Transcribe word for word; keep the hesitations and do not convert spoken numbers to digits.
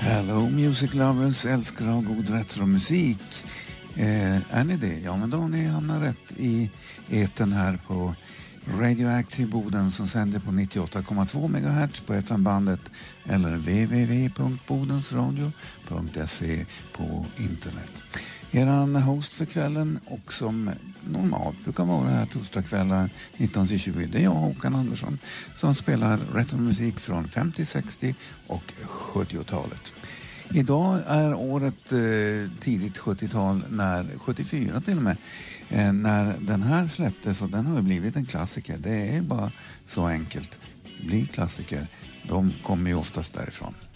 Hello Music Lovers, älskar av god retromusik. Eh, är ni det? Ja, men då har ni hamnat rätt i eten här på Radioactive Boden som sänder på nittioåtta komma två megahertz på F M-bandet eller w w w punkt bodensradio punkt se på internet. Eran host för kvällen och som normalt brukar vara här torsdagskvällar nitton till tjugo, det är jag, Håkan Andersson, som spelar retromusik från femtio, sextio och sjuttiotalet. Idag är året eh, tidigt sjuttiotal, när sjuttiofyra till och med, eh, när den här släpptes, och den har ju blivit en klassiker. Det är bara så enkelt. Blir klassiker, de kommer ju oftast därifrån.